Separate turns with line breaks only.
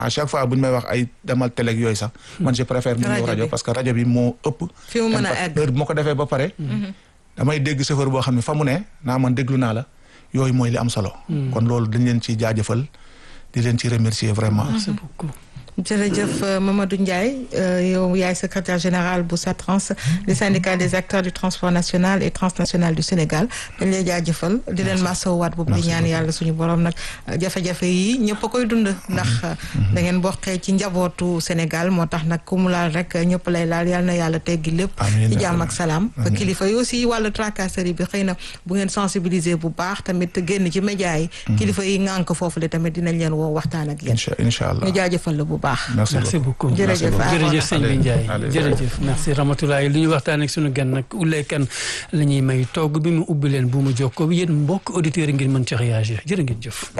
à chaque fois bu ñu may wax ay demal télé yooyu sax man je préfère mu ñëw rajo parce que rajo bi moo ëpp
fi mu mën a egg
heure bu ma ko defee ba pare damay dégg chauffeur boo xam ne fa mu ne naa man déglu naa la yooyu mooy li am solo kon loolu dañ leen ci jaajëfal di leen ci remercier vraiment.
Merci beaucoup.
jërëjëf Mamadou Ndiaye yow yaay secrétaire général bu SATRANS le syndicat des acteurs du transport national et transnational du Sénégal dañ lay jaajëfal di leen masawaat boobu di ñaan yàlla suñu borom nag jafe-jafe yi ñëpp a koy dund ndax da ngeen bokkee ci njabootu Sénégal moo tax nag ku mu laal rek ñëpp lay laal yàlla na yàlla teggi lépp ci jàmm ak salaam ba kilifa yi aussi wàllu tracasserie bi xëy na bu ngeen sensibiliser bu baax tamit génn ci média yi kilifa yi ngànk foofu le tamit dinañ leen woo waxtaan ak yéen
incha allah
ñu jaajëfal la bu baax.
Merci beaucoup
jërëjëf
jërëjëf sëñ bi Ndiaye jërëjëf merci Ramatoulaye li ñu waxtaan ak sunu gan nag Ouleye Kane la ñuy may togg bi mu ubbi leen bu mu jokkoo yéen mbokk auditeurs yi ngir mën ci réagir jërë ngeen jëf